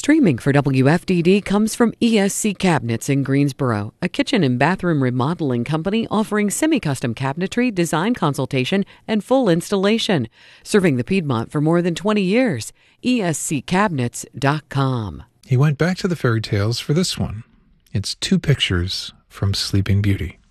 Streaming for WFDD comes from ESC Cabinets in Greensboro, a kitchen and bathroom remodeling company offering semi-custom cabinetry, design consultation, and full installation. Serving the Piedmont for more than 20 years. ESCCabinets.com. He went back to the fairy tales for this one. It's two pictures from Sleeping Beauty.